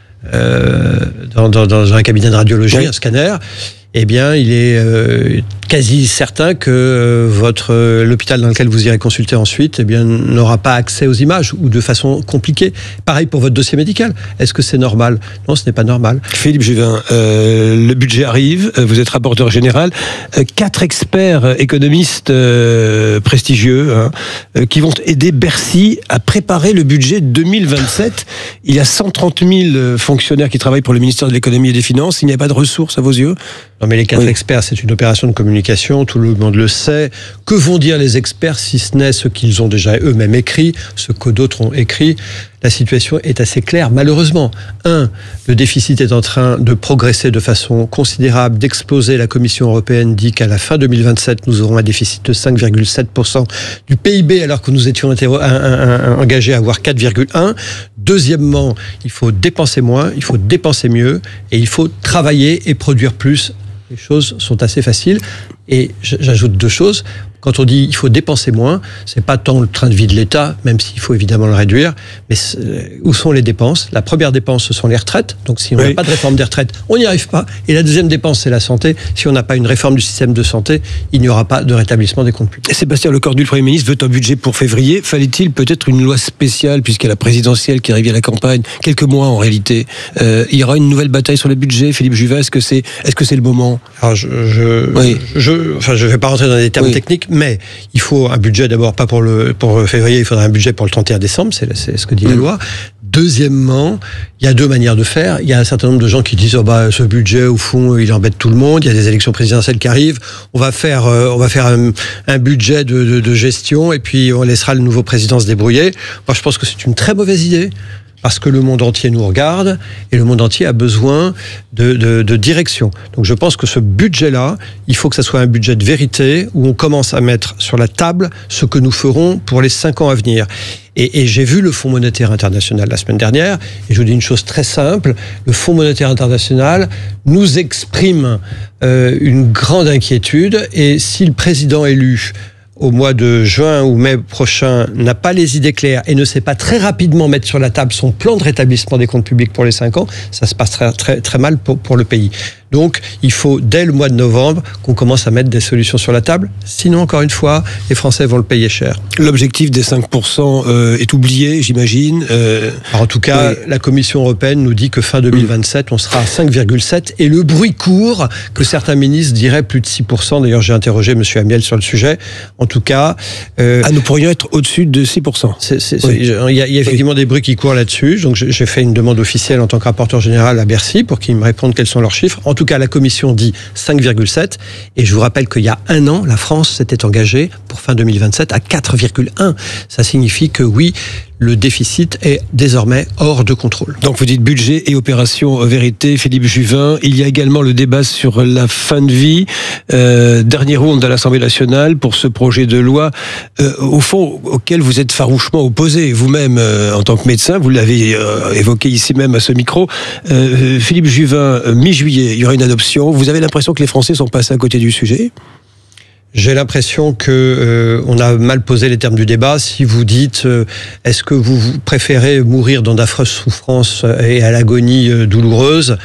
euh, dans, dans, dans un cabinet de radiologie, oui. un scanner. Eh bien, il est euh, quasi certain que euh, votre euh, l'hôpital dans lequel vous irez consulter ensuite, eh bien, n'aura pas accès aux images ou de façon compliquée. Pareil pour votre dossier médical. Est-ce que c'est normal? Non, ce n'est pas normal. Philippe Juvin, euh, le budget arrive. Vous êtes rapporteur général. Euh, quatre experts économistes euh, prestigieux hein, euh, qui vont aider Bercy à préparer le budget deux mille vingt-sept. Il y a cent trente mille fonctionnaires qui travaillent pour le ministère de l'économie et des finances. Il n'y a pas de ressources à vos yeux? Non, mais les quatre oui. experts, c'est une opération de communication, tout le monde le sait. Que vont dire les experts si ce n'est ce qu'ils ont déjà eux-mêmes écrit, ce que d'autres ont écrit? La situation est assez claire, malheureusement. Un, le déficit est en train de progresser de façon considérable, d'exploser. La Commission européenne dit qu'à la fin deux mille vingt-sept, nous aurons un déficit de cinq virgule sept pour cent du P I B, alors que nous étions engagés à avoir quatre virgule un. Deuxièmement, il faut dépenser moins, il faut dépenser mieux, et il faut travailler et produire plus. Les choses sont assez faciles. Et j'ajoute deux choses. Quand on dit il faut dépenser moins, c'est pas tant le train de vie de l'État, même s'il faut évidemment le réduire, mais où sont les dépenses? La première dépense, ce sont les retraites. Donc si on n'a oui. pas de réforme des retraites, on n'y arrive pas. Et la deuxième dépense, c'est la santé. Si on n'a pas une réforme du système de santé, il n'y aura pas de rétablissement des comptes publics. Et Sébastien Lecornu, le Premier ministre, veut un budget pour février. Fallait-il peut-être une loi spéciale, puisqu'il y a la présidentielle qui arrive à la campagne, quelques mois en réalité. Euh, il y aura une nouvelle bataille sur le budget. Philippe Juvin, est-ce que c'est, est-ce que c'est le moment? Alors je, je, oui. je, enfin, je vais pas rentrer dans des termes oui. techniques, mais il faut un budget d'abord, pas pour le pour février, il faudra un budget pour le trente et un décembre, c'est, c'est ce que dit mmh. la loi. Deuxièmement, il y a deux manières de faire. Il y a un certain nombre de gens qui disent oh bah ce budget au fond il embête tout le monde. Il y a des élections présidentielles qui arrivent. On va faire euh, on va faire un, un budget de, de, de gestion et puis on laissera le nouveau président se débrouiller. Moi je pense que c'est une très mauvaise idée. Parce que le monde entier nous regarde et le monde entier a besoin de, de, de direction. Donc je pense que ce budget-là, il faut que ça soit un budget de vérité où on commence à mettre sur la table ce que nous ferons pour les cinq ans à venir. Et, et j'ai vu le Fonds monétaire international la semaine dernière et je vous dis une chose très simple, le Fonds monétaire international nous exprime euh, une grande inquiétude et si le président élu au mois de juin ou mai prochain, n'a pas les idées claires et ne sait pas très rapidement mettre sur la table son plan de rétablissement des comptes publics pour les cinq ans, ça se passe très, très, très mal pour, pour le pays. Donc, il faut, dès le mois de novembre, qu'on commence à mettre des solutions sur la table. Sinon, encore une fois, les Français vont le payer cher. L'objectif des cinq pour cent euh, est oublié, j'imagine. Euh... Alors, en tout cas, oui. la Commission européenne nous dit que fin deux mille vingt-sept, on sera à cinq virgule sept. Et le bruit court que certains ministres diraient plus de six pour cent. D'ailleurs, j'ai interrogé M. Amiel sur le sujet. En tout cas... Euh, ah, nous pourrions être au-dessus de six pour cent. C'est, c'est, oui. c'est, il, y a, il y a effectivement oui. des bruits qui courent là-dessus. Donc, j'ai fait une demande officielle en tant que rapporteur général à Bercy pour qu'ils me répondent quels sont leurs chiffres. En tout cas, la Commission dit cinq virgule sept. Et je vous rappelle qu'il y a un an, la France s'était engagée pour fin deux mille vingt-sept à quatre virgule un. Ça signifie que oui, le déficit est désormais hors de contrôle. Donc vous dites budget et opération vérité, Philippe Juvin. Il y a également le débat sur la fin de vie. Euh, dernière ronde à l'Assemblée nationale pour ce projet de loi, euh, au fond, auquel vous êtes farouchement opposé. Vous-même, euh, en tant que médecin, vous l'avez euh, évoqué ici même à ce micro. Euh, Philippe Juvin, mi-juillet, il y aura une adoption. Vous avez l'impression que les Français sont passés à côté du sujet ? J'ai l'impression que euh, on a mal posé les termes du débat. Si vous dites, euh, est-ce que vous, vous préférez mourir dans d'affreuses souffrances et à l'agonie euh, douloureuse,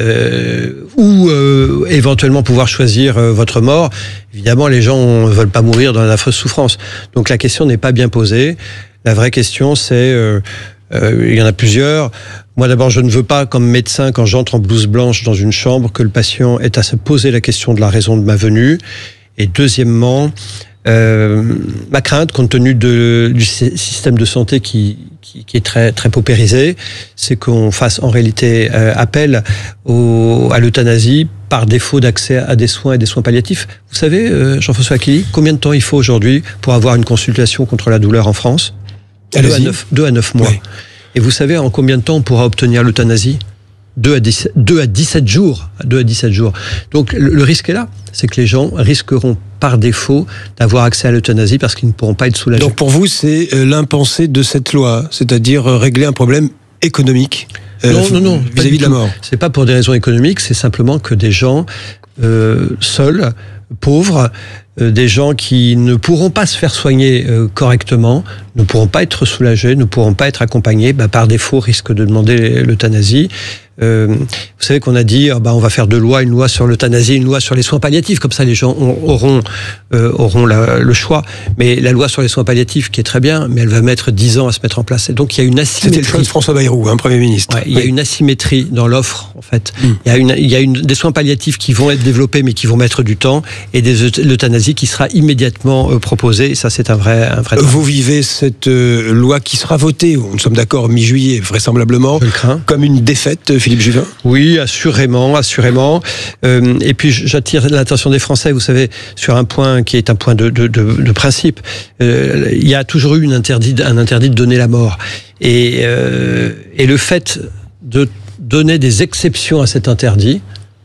euh, ou euh, éventuellement pouvoir choisir euh, votre mort, évidemment, les gens ne veulent pas mourir dans d'affreuses souffrances. Donc la question n'est pas bien posée. La vraie question, c'est, euh, euh, il y en a plusieurs. Moi, d'abord, je ne veux pas, comme médecin, quand j'entre en blouse blanche dans une chambre, que le patient ait à se poser la question de la raison de ma venue. Et deuxièmement, euh, ma crainte, compte tenu de, du système de santé qui, qui, qui est très, très paupérisé, c'est qu'on fasse en réalité euh, appel au, à l'euthanasie par défaut d'accès à des soins et des soins palliatifs. Vous savez, euh, Jean-François Achilly, combien de temps il faut aujourd'hui pour avoir une consultation contre la douleur en France ? Deux à neuf, deux à neuf mois. Oui. Et vous savez en combien de temps on pourra obtenir l'euthanasie ? deux à dix-sept jours. deux à dix-sept jours. Donc le, le risque est là. C'est que les gens risqueront par défaut d'avoir accès à l'euthanasie parce qu'ils ne pourront pas être soulagés. Donc pour vous, c'est l'impensé de cette loi, c'est-à-dire régler un problème économique euh, non, non, non, vis-à-vis de la mort. C'est pas pour des raisons économiques, c'est simplement que des gens euh, seuls, pauvres, euh, des gens qui ne pourront pas se faire soigner euh, correctement, ne pourront pas être soulagés, ne pourront pas être accompagnés, bah, par défaut risquent de demander l'euthanasie. Euh, vous savez qu'on a dit, oh bah on va faire deux lois, une loi sur l'euthanasie, une loi sur les soins palliatifs, comme ça les gens auront euh, auront la, le choix. Mais la loi sur les soins palliatifs, qui est très bien, mais elle va mettre dix ans à se mettre en place. Et donc il y a une asymétrie. C'était le choix de François Bayrou, hein, Premier ministre. Ouais, il y a oui. une asymétrie dans l'offre, en fait. Mm. Il y a une, il y a une des soins palliatifs qui vont être développés, mais qui vont mettre du temps, et des l'euthanasie qui sera immédiatement euh, proposée. Et ça, c'est un vrai, un vrai. Vous vivez cette euh, loi qui sera votée, nous sommes d'accord, mi-juillet, vraisemblablement, je le crains, comme une défaite. Philippe Juvin ? Oui, assurément, assurément. Euh, et puis j'attire l'attention des Français, vous savez, sur un point qui est un point de, de, de, de principe. Euh, il y a toujours eu une interdit, un interdit de donner la mort. Et, euh, et le fait de donner des exceptions à cet interdit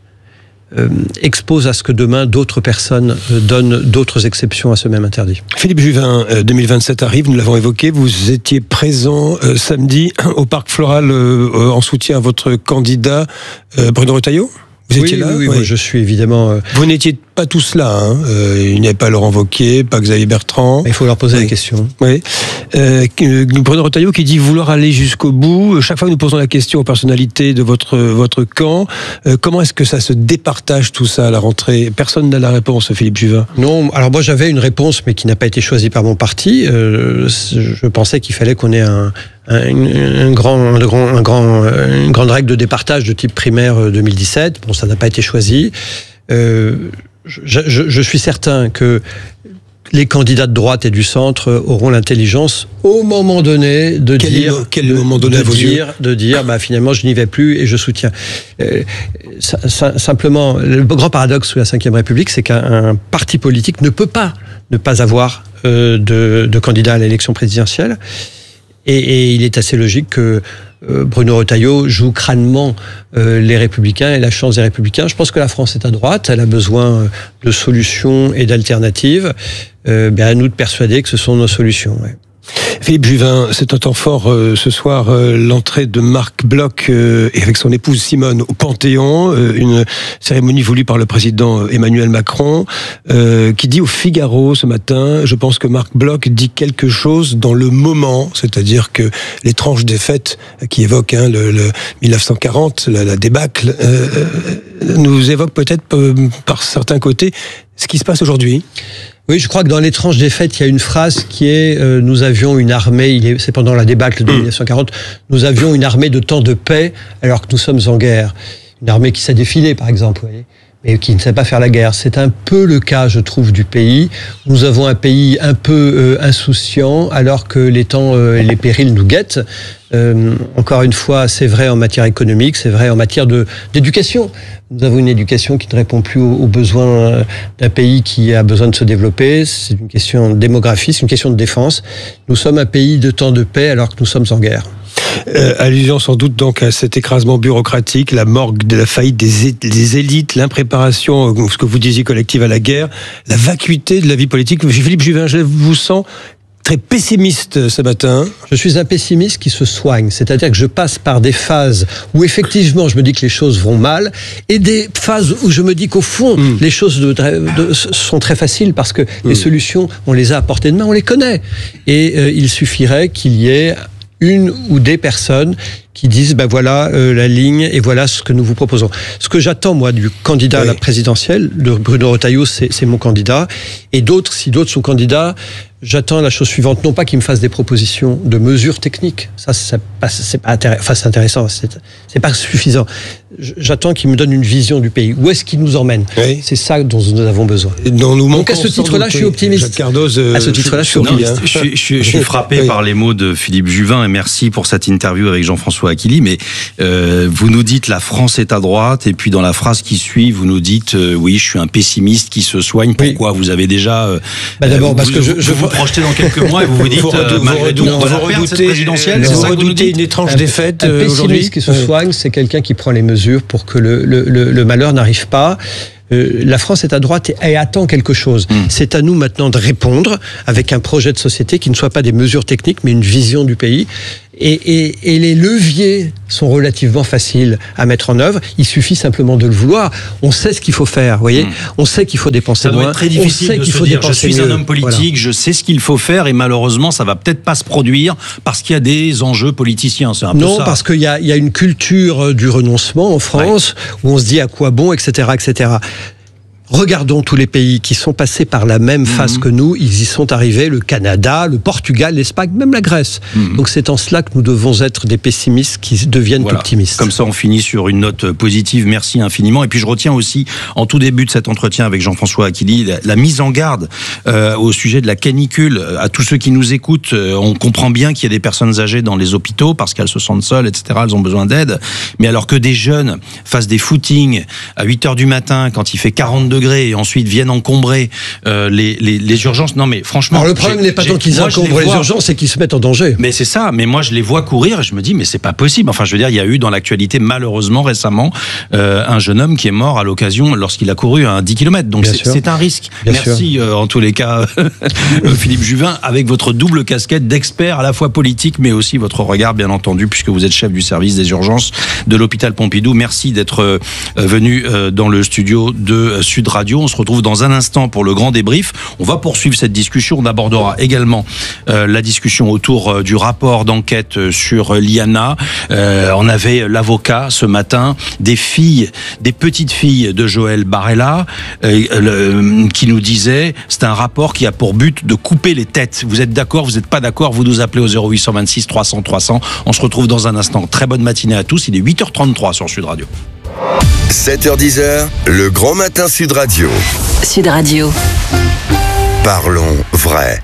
euh, expose à ce que demain d'autres personnes euh, donnent d'autres exceptions à ce même interdit. Philippe Juvin, euh, deux mille vingt-sept arrive, nous l'avons évoqué, vous étiez présent euh, samedi au Parc Floral euh, en soutien à votre candidat euh, Bruno Retailleau. Vous oui, étiez là oui, oui, oui, moi je suis évidemment... Euh... Vous n'étiez pas tous là, hein. euh, il n'y avait pas Laurent Wauquiez, pas Xavier Bertrand. Il faut leur poser oui. la question. Oui. Euh, Bruno Retailleau qui dit vouloir aller jusqu'au bout. Chaque fois que nous posons la question aux personnalités de votre, votre camp, euh, comment est-ce que ça se départage tout ça à la rentrée ? Personne n'a la réponse, Philippe Juvin. Non, alors moi j'avais une réponse, mais qui n'a pas été choisie par mon parti. Euh, je pensais qu'il fallait qu'on ait un... Un, un, grand, un, grand, un grand, une grande règle de départage de type primaire deux mille dix-sept. Bon, ça n'a pas été choisi. Euh, je, je, je suis certain que les candidats de droite et du centre auront l'intelligence, au moment donné, de quel dire, est, quel de, moment donné de à vos dire, yeux de dire, bah finalement, je n'y vais plus et je soutiens. Euh, ça, ça, simplement, le grand paradoxe sous la Cinquième République, c'est qu'un parti politique ne peut pas ne pas avoir euh, de, de candidat à l'élection présidentielle. Et, et il est assez logique que euh, Bruno Retailleau joue crânement euh, les Républicains et la chance des Républicains. Je pense que la France est à droite, elle a besoin de solutions et d'alternatives. Euh, ben à nous de persuader que ce sont nos solutions. Ouais. Philippe Juvin, c'est un temps fort euh, ce soir, euh, l'entrée de Marc Bloch euh, et avec son épouse Simone au Panthéon, euh, une cérémonie voulue par le président Emmanuel Macron, euh, qui dit au Figaro ce matin, je pense que Marc Bloch dit quelque chose dans le moment, c'est-à-dire que les tranches des fêtes qui évoquent hein, le, le mille neuf cent quarante, la, la débâcle, euh, nous évoquent peut-être euh, par certains côtés ce qui se passe aujourd'hui. Oui, je crois que dans les tranches des fêtes, il y a une phrase qui est euh, « Nous avions une armée, il est, c'est pendant la débâcle de mmh. mille neuf cent quarante, nous avions une armée de temps de paix alors que nous sommes en guerre. » Une armée qui sait défiler, par exemple, vous voyez, mais qui ne sait pas faire la guerre. C'est un peu le cas, je trouve, du pays. Nous avons un pays un peu euh, insouciant alors que les temps euh, et les périls nous guettent. Euh, encore une fois, c'est vrai en matière économique, c'est vrai en matière de, d'éducation. Nous avons une éducation qui ne répond plus aux, aux besoins d'un pays qui a besoin de se développer. C'est une question de démographie, c'est une question de défense. Nous sommes un pays de temps de paix alors que nous sommes en guerre. Euh, allusion sans doute donc à cet écrasement bureaucratique, la morgue de la faillite des, é- des élites, l'impréparation, ce que vous disiez collective à la guerre, la vacuité de la vie politique. Philippe Juvin, je vous sens très pessimiste ce matin. Je suis un pessimiste qui se soigne, c'est-à-dire que je passe par des phases où effectivement je me dis que les choses vont mal et des phases où je me dis qu'au fond mm. les choses de, de, sont très faciles parce que mm. les solutions, on les a à portée de main, on les connaît. Et euh, il suffirait qu'il y ait une ou des personnes qui disent ben voilà euh, la ligne et voilà ce que nous vous proposons. Ce que j'attends moi du candidat oui. à la présidentielle, de Bruno Retailleau, c'est, c'est mon candidat, et d'autres, si d'autres sont candidats, j'attends la chose suivante, non pas qu'il me fasse des propositions de mesures techniques, ça, ça c'est pas intéressant, enfin c'est intéressant, c'est, c'est pas suffisant. J'attends qu'il me donne une vision du pays. Où est-ce qu'il nous emmène ? Oui. C'est ça dont nous avons besoin. Non, nous Donc à ce titre-là, je suis optimiste. Cardoz, euh, à ce titre-là, je suis optimiste. Je, je, je, je suis frappé oui. par les mots de Philippe Juvin et merci pour cette interview avec Jean-François Aquili. Mais euh, vous nous dites la France est à droite et puis dans la phrase qui suit, vous nous dites euh, oui, je suis un pessimiste qui se soigne. Pourquoi ? Oui. Vous avez déjà euh, bah d'abord vous, parce que je, vous, je vous projetez dans quelques mois et vous vous dites vous euh, malgré tout, on va perdre cette présidentielle. Vous redoutez une étrange défaite aujourd'hui. Un pessimiste qui se soigne, c'est quelqu'un qui prend les mesures pour que le le, le, le malheur n'arrive pas. Euh, la France est à droite et, et attend quelque chose. Mmh. C'est à nous maintenant de répondre avec un projet de société qui ne soit pas des mesures techniques, mais une vision du pays. Et, et, et les leviers sont relativement faciles à mettre en œuvre. Il suffit simplement de le vouloir. On sait ce qu'il faut faire, vous voyez. Mmh. On sait qu'il faut dépenser ça doit moins. Être très difficile on sait de qu'il se faut dire, je suis mieux. un homme politique, voilà. Je sais ce qu'il faut faire et malheureusement, ça va peut-être pas se produire parce qu'il y a des enjeux politiciens. C'est un peu non, ça. parce qu'il y a, il y a une culture du renoncement en France ouais. où on se dit à quoi bon, et cetera, et cetera. Regardons tous les pays qui sont passés par la même phase mmh. que nous, ils y sont arrivés, le Canada, le Portugal, l'Espagne, même la Grèce. Mmh. Donc c'est en cela que nous devons être des pessimistes qui deviennent voilà. optimistes. Comme ça on finit sur une note positive, merci infiniment. Et puis je retiens aussi, en tout début de cet entretien avec Jean-François Aquili, la, la mise en garde euh, au sujet de la canicule. À tous ceux qui nous écoutent, euh, on comprend bien qu'il y a des personnes âgées dans les hôpitaux parce qu'elles se sentent seules, et cetera. Elles ont besoin d'aide. Mais alors que des jeunes fassent des footings à huit heures du matin quand il fait quarante degrés et ensuite viennent encombrer euh, les, les, les urgences. Non mais franchement... Alors le problème n'est pas tant qu'ils encombrent les, les urgences, c'est qu'ils se mettent en danger. Mais c'est ça, mais moi je les vois courir et je me dis mais c'est pas possible. Enfin je veux dire, il y a eu dans l'actualité malheureusement récemment euh, un jeune homme qui est mort à l'occasion lorsqu'il a couru à dix kilomètres. Donc c'est, c'est un risque. Bien Merci euh, en tous les cas Philippe Juvin, avec votre double casquette d'expert à la fois politique mais aussi votre regard bien entendu puisque vous êtes chef du service des urgences de l'hôpital Pompidou. Merci d'être euh, venu euh, dans le studio de euh, Sud Radio. On se retrouve dans un instant pour le grand débrief. On va poursuivre cette discussion. On abordera également euh, la discussion autour euh, du rapport d'enquête euh, sur euh, l'I A N A. Euh, on avait l'avocat ce matin des filles, des petites filles de Joël Barella euh, le, qui nous disait c'est un rapport qui a pour but de couper les têtes. Vous êtes d'accord, vous n'êtes pas d'accord, vous nous appelez au zéro huit deux six trois cents trois cents. On se retrouve dans un instant. Très bonne matinée à tous. Il est huit heures trente-trois sur Sud Radio. sept heures dix, le grand matin Sud Radio. Sud Radio. Parlons vrai.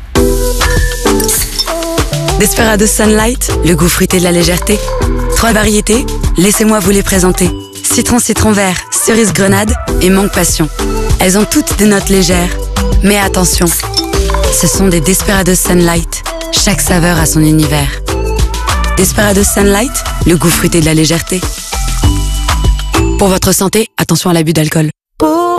Desperados Sunlight, le goût fruité de la légèreté. Trois variétés, laissez-moi vous les présenter. Citron citron vert, cerise grenade et mangue passion. Elles ont toutes des notes légères. Mais attention, ce sont des Desperados Sunlight. Chaque saveur a son univers. Desperados Sunlight, le goût fruité de la légèreté. Pour votre santé, attention à l'abus d'alcool.